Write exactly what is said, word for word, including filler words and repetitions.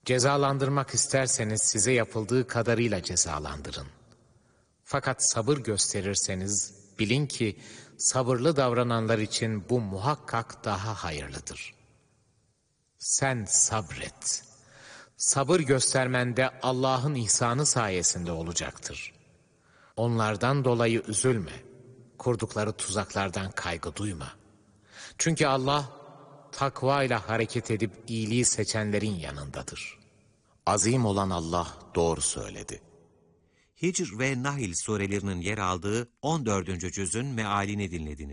Cezalandırmak isterseniz size yapıldığı kadarıyla cezalandırın. Fakat sabır gösterirseniz bilin ki sabırlı davrananlar için bu muhakkak daha hayırlıdır. Sen sabret. Sabır göstermende Allah'ın ihsanı sayesinde olacaktır. Onlardan dolayı üzülme. Kurdukları tuzaklardan kaygı duyma. Çünkü Allah takva ile hareket edip iyiliği seçenlerin yanındadır. Azim olan Allah doğru söyledi. Hicr ve Nahl surelerinin yer aldığı on dördüncü cüzün mealini dinlediniz.